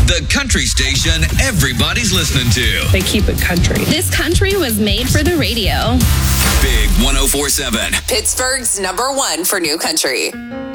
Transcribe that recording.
The country station everybody's listening to. They keep it country. This country was made for the radio. Big 104.7. Pittsburgh's #1 for new country.